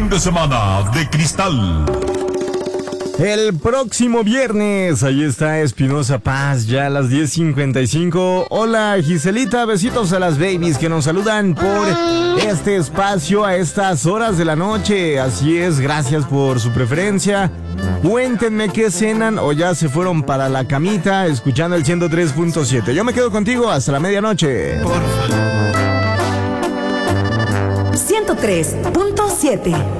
fin de semana de cristal. El próximo viernes, ahí está Espinosa Paz, ya a las 10:55. Hola Giselita, besitos a las babies que nos saludan por este espacio a estas horas de la noche. Así es, gracias por su preferencia. Cuéntenme qué cenan o ya se fueron para la camita escuchando el 103.7. Yo me quedo contigo hasta la medianoche. 103.7